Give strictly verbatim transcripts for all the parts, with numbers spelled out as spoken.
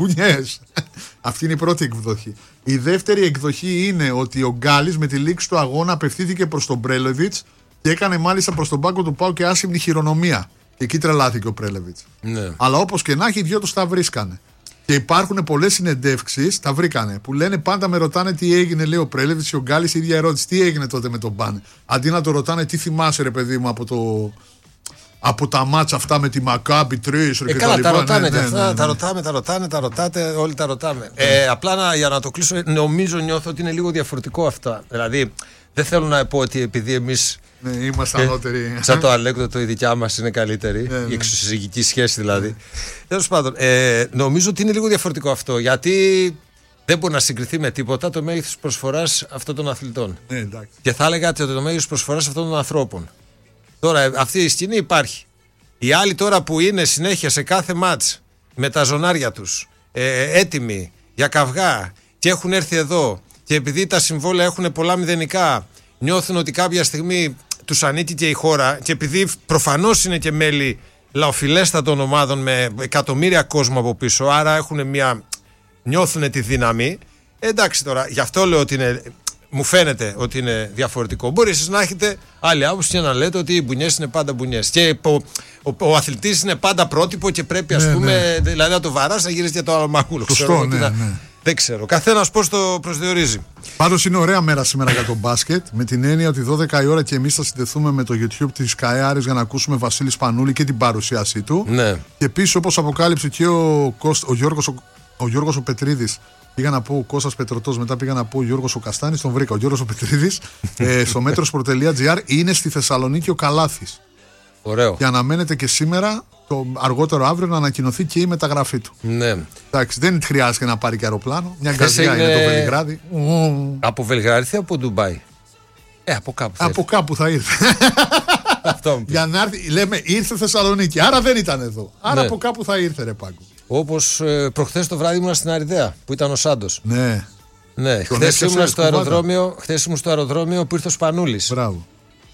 μπουνιές. Αυτή είναι η πρώτη εκδοχή. Η δεύτερη εκδοχή είναι ότι ο Γκάλης με τη λήξη του αγώνα απευθύνθηκε προς τον Πρέλεβιτς και έκανε μάλιστα προς τον πάγκο του ΠΑΟΚ και άσχημη χειρονομία. Και εκεί τρελάθηκε ο Πρέλεβιτς. Ναι. Αλλά όπως και να έχει, οι δυο τους τα βρίσκανε. Και υπάρχουν πολλές συνεντεύξεις, τα βρήκανε, που λένε πάντα με ρωτάνε τι έγινε, λέει ο Πρέλεβιτς και ο Γκάλης, η ίδια ερώτηση. Τι έγινε τότε με τον Μπάνε. Αντί να το ρωτάνε τι θυμάσαι, ρε παιδί μου, από το. Από τα μάτσα αυτά με τη Μακάμπι τρεις ε, και καλά, τα, τα ρωτάνε ναι, ναι, αυτά, ναι, ναι. τα ρωτάμε, τα ρωτάνε, τα ρωτάτε, όλοι τα ρωτάμε. Ε, απλά να, για να το κλείσω, νομίζω, νιώθω ότι είναι λίγο διαφορετικό αυτά. Δηλαδή, δεν θέλω να πω ότι επειδή εμείς. Ναι, είμαστε ανώτεροι. Σαν το αλέκδοτο, η δικιά μας είναι καλύτερη. Ναι, ναι. Η εξωσυζυγική σχέση δηλαδή. Τέλος πάντων, ε, νομίζω ότι είναι λίγο διαφορετικό αυτό. Γιατί δεν μπορεί να συγκριθεί με τίποτα το μέγεθος προσφοράς αυτών των αθλητών. Ναι, εντάξει. Και θα έλεγα ότι το μέγεθος προσφοράς αυτών των ανθρώπων. Τώρα, αυτή η σκηνή υπάρχει. Οι άλλοι τώρα που είναι συνέχεια σε κάθε μάτς με τα ζωνάρια τους, ε, έτοιμοι για καυγά και έχουν έρθει εδώ και επειδή τα συμβόλαια έχουν πολλά μηδενικά, νιώθουν ότι κάποια στιγμή τους ανήκει και η χώρα και επειδή προφανώς είναι και μέλη λαοφιλέστατων ομάδων με εκατομμύρια κόσμο από πίσω, άρα έχουν μια, νιώθουν τη δύναμη. Ε, εντάξει τώρα, γι' αυτό λέω ότι είναι, μου φαίνεται ότι είναι διαφορετικό. Μπορεί εσείς να έχετε άλλη άποψη και να λέτε ότι οι μπουνιές είναι πάντα μπουνιές. Και ο, ο, ο αθλητής είναι πάντα πρότυπο και πρέπει, ας ναι, πούμε, ναι. δηλαδή να το βαράς να γυρίσει και το άλλο μαγούλο. Σωστό, ναι, να... ναι. Δεν ξέρω. Καθένας πώς το προσδιορίζει. Πάντως είναι ωραία μέρα σήμερα για τον μπάσκετ. Με την έννοια ότι δώδεκα η ώρα και εμείς θα συνδεθούμε με το YouTube της ΚΑΕ για να ακούσουμε Βασίλη Σπανούλη και την παρουσίασή του. Ναι. Και επίσης, όπως αποκάλυψε και ο, Κώσ, ο, Γιώργος, ο, ο Γιώργος ο Πετρίδης, πήγα να πω ο Κώστας Πετρωτός, μετά πήγα να πω ο Γιώργος ο Καστάνης, τον βρήκα. Ο Γιώργος ο Πετρίδης ε, στο μέτρος.gr είναι στη Θεσσαλονίκη ο Καλάθης. Ωραίο. Και αναμένεται και σήμερα, το αργότερο αύριο, να ανακοινωθεί και η μεταγραφή του. Ναι. Εντάξει, δεν χρειάζεται να πάρει και αεροπλάνο. Μια γκαζιά είναι... είναι το Βελιγράδι. Από Βελιγράδι ή από Ντουμπάι? Ε, από κάπου θα Από κάπου θα ήρθε. Αυτό για να έρθει, λέμε, ήρθε Θεσσαλονίκη. Άρα δεν ήταν εδώ. Άρα ναι. από κάπου θα ήρθε, ρε Πάγκο. Όπως ε, προχθές το βράδυ ήμουν στην Αριδαία που ήταν ο Σάντος. Ναι. Ναι. Χθες ήμουν στο αεροδρόμιο, χθες ήμουν στο αεροδρόμιο που ήρθε ο Σπανούλης. Μπράβο.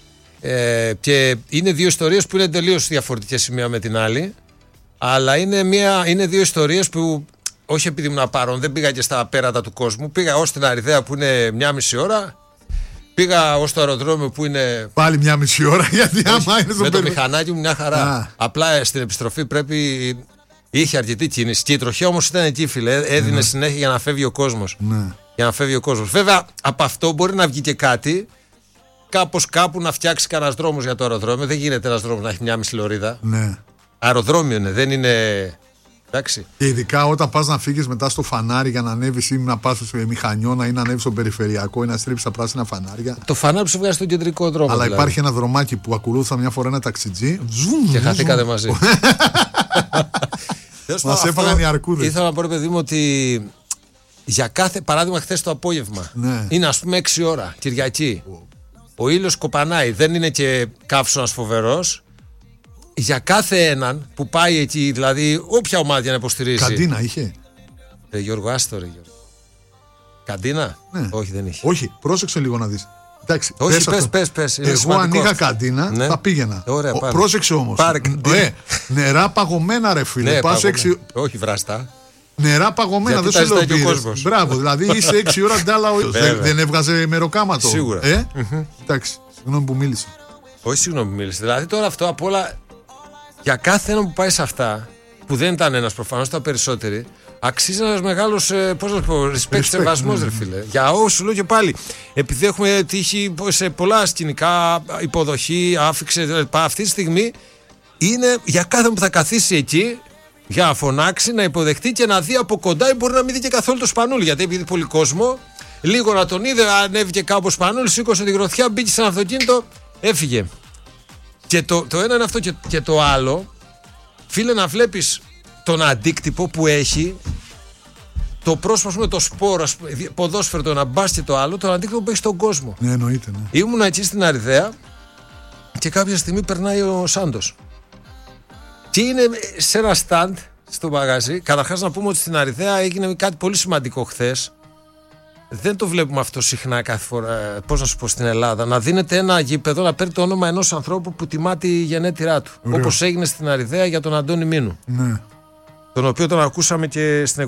Ε, και είναι δύο ιστορίες που είναι τελείως διαφορετικές η μία με την άλλη. Αλλά είναι, μια, είναι δύο ιστορίες που όχι επειδή ήμουν απάρον, δεν πήγα και στα πέρατα του κόσμου. Πήγα ως την Αριδαία που είναι μια μισή ώρα. Πήγα ως το αεροδρόμιο που είναι. Πάλι μια μισή ώρα, γιατί όχι, άμα είναι στο με το μηχανάκι μου μια χαρά. Α. Απλά στην επιστροφή πρέπει. Είχε αρκετή κίνηση. Και η τροχιά όμως ήταν εκεί, φίλε. Έδινε ναι. συνέχεια για να φεύγει ο κόσμος. Ναι. Για να φεύγει ο κόσμος. Βέβαια, από αυτό μπορεί να βγει και κάτι. Κάπως κάπου να φτιάξει κανένας δρόμος για το αεροδρόμιο. Δεν γίνεται ένας δρόμος να έχει μια μισή λωρίδα. Ναι. Αεροδρόμιο είναι, δεν είναι. Εντάξει. Και ειδικά όταν πας να φύγεις μετά στο φανάρι για να ανέβεις ή να πας στο μηχανιώνα ή να ανέβεις στο περιφερειακό ή να στρίψεις τα πράσινα φανάρια. Το φανάρι που σου βγάζει στον κεντρικό δρόμο. Αλλά δηλαδή. Υπάρχει ένα δρομάκι που ακολούθησα μια φορά ένα ταξιτζί. Ζουμ, και χαθήκατε μαζί. Μας έφαγαν οι αρκούδες. Ήθελα να πω, ρε παιδί μου, ότι για κάθε παράδειγμα, χθες το απόγευμα ναι. είναι ας πούμε έξι ώρα Κυριακή. Oh. Ο ήλιος κοπανάει, δεν είναι και καύσωνας φοβερός. Για κάθε έναν που πάει εκεί, δηλαδή όποια ομάδα να υποστηρίζει. Καντίνα είχε. Ρε Γιώργο, άστο ρε Γιώργο. Καντίνα? Ναι. Όχι, δεν είχε. Όχι, πρόσεξε λίγο να δεις. Εντάξει, όχι, πες, πες, πες, πες. Εγώ αν είχα καντίνα ναι. θα πήγαινα. Ωραία, Ο, πρόσεξε όμως. Πάρε, ε, νερά παγωμένα ρε φίλε. Ναι, πας έξι... Όχι βραστά. Νερά παγωμένα, δεν σου λέω πήρες. Μπράβο, δηλαδή είσαι έξι ώρα ντάλα. δεν, δεν έβγαζε μεροκάματο. Σίγουρα. Ε? Mm-hmm. Εντάξει, συγγνώμη που μίλησα. Όχι, συγγνώμη που μίλησα. Δηλαδή τώρα αυτό απ' όλα. Για κάθε έναν που πάει σε αυτά, που δεν ήταν ένας προφανώς, ήταν περισσότεροι, αξίζει ένας μεγάλος, πώς να πω, respect, σεβασμός, ρε φίλε. Για όσους λέω και πάλι, επειδή έχουμε τύχει σε πολλά σκηνικά, υποδοχή, άφηξε, αυτή τη στιγμή είναι για κάθε που θα καθίσει εκεί, για να φωνάξει, να υποδεχτεί και να δει από κοντά, ή μπορεί να μην δει και καθόλου το Σπανούλη. Γιατί επειδή πολύ κόσμο, λίγο να τον είδε, ανέβηκε κάπου ο Σπανούλης, σήκωσε τη γροθιά, μπήκε σε ένα αυτοκίνητο, έφυγε. Και το, το ένα είναι αυτό και, και το άλλο, φίλε, να βλέπεις τον αντίκτυπο που έχει το πρόσωπο με το σπόρο, ποδόσφαιρο, το ένα μπάσκετ, το άλλο, τον αντίκτυπο που έχει στον κόσμο. Ναι, εννοείται. Ναι. Ήμουν εκεί στην Αριδαία και κάποια στιγμή περνάει ο Σάντος. Και είναι σε ένα stand στο μαγαζί. Καταρχάς να πούμε ότι στην Αριδαία έγινε κάτι πολύ σημαντικό χθες. Δεν το βλέπουμε αυτό συχνά κάθε φορά, πώς να σου πω, στην Ελλάδα. Να δίνεται ένα γήπεδο να παίρνει το όνομα ενός ανθρώπου που τιμά τη γενέτειρά του. Όπως έγινε στην Αριδαία για τον Αντώνη Μήνου. Ναι. Τον οποίο τον ακούσαμε και στην